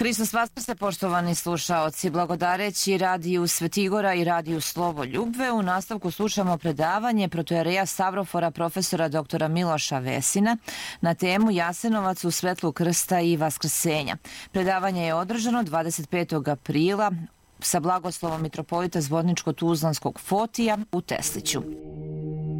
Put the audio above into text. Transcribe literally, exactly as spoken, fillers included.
Hristos vaskrse, poštovani slušaoci. Blagodareći radiju Svetigora i radiju Slovo Ljubve, u nastavku slušamo predavanje protojereja Savrofora profesora doktora Miloša Vesina na temu Jasenovac u svetlu krsta i vaskrsenja. Predavanje je održano dvadeset petog aprila sa blagoslovom mitropolita Zvorničko-Tuzlanskog Fotija u Tesliću.